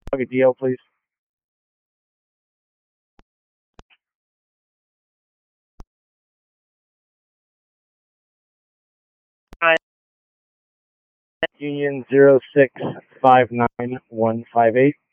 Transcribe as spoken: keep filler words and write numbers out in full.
Okay, D L, please. Hi, Union zero six five nine one five eight.